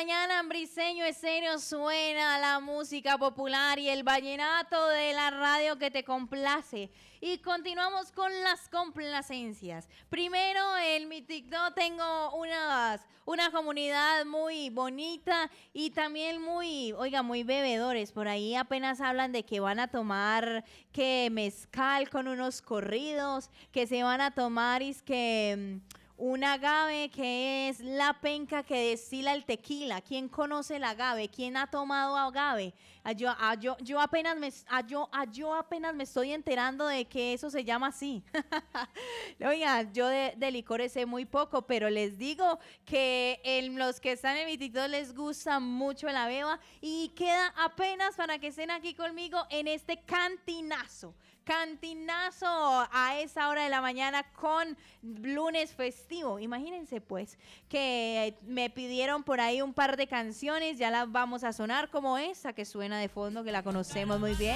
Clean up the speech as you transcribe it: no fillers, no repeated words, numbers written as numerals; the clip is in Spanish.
mañana en Briseño Estéreo suena la música popular y el vallenato de la radio que te complace. Y continuamos con las complacencias. Primero, en mi TikTok tengo una comunidad muy bonita y también muy bebedores. Por ahí apenas hablan de que van a tomar que mezcal con unos corridos, que se van a tomar un agave, que es la penca que destila el tequila. ¿Quién conoce el agave? ¿Quién ha tomado agave? Yo apenas me estoy enterando de que eso se llama así. Oiga, yo de licores sé muy poco, pero les digo que los que están en mi TikTok les gusta mucho la beba y queda apenas para que estén aquí conmigo en este cantinazo a esa hora de la mañana con lunes festivo. Imagínense pues que me pidieron por ahí un par de canciones, ya las vamos a sonar, como esa que suena de fondo, que la conocemos muy bien.